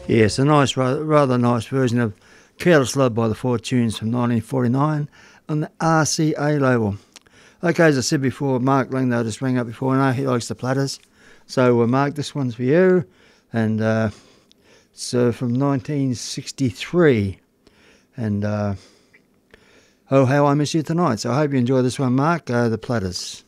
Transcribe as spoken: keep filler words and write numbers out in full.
Yes, a nice, rather, rather nice version of Careless Love by the Fortunes from nineteen forty-nine on the R C A label. Okay, as I said before, Mark Langdale just rang up before, and I know he likes the Platters. So, uh, Mark, this one's for you, and uh, it's uh, from nineteen sixty-three, and uh, Oh, How I Miss You Tonight. So I hope you enjoy this one, Mark, uh, the Platters.